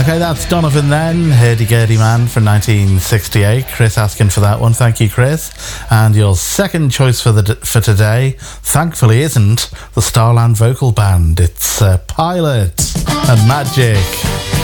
Okay, that's Donovan then, Hurdy-Gurdy Man from 1968. Chris asking for that one. Thank you, Chris. And your second choice for today, thankfully, isn't the Starland Vocal Band. It's Pilot and Magic.